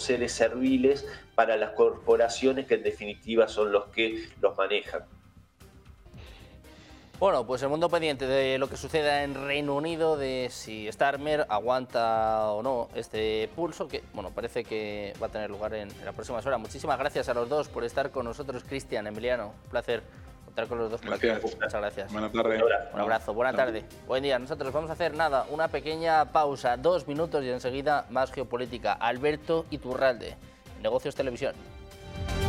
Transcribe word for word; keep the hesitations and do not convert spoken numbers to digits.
seres serviles para las corporaciones que en definitiva son los que los manejan. Bueno, pues el mundo pendiente de lo que suceda en Reino Unido, de si Starmer aguanta o no este pulso, que bueno, parece que va a tener lugar en, en las próximas horas. Muchísimas gracias a los dos por estar con nosotros, Cristian, Emiliano. Un placer contar con los dos. Gracias. Por aquí. Muchas gracias. Buenas tardes. Un abrazo, buena tarde. Buen día. Nosotros vamos a hacer nada, una pequeña pausa, dos minutos y enseguida más geopolítica. Alberto Iturralde, Negocios Televisión.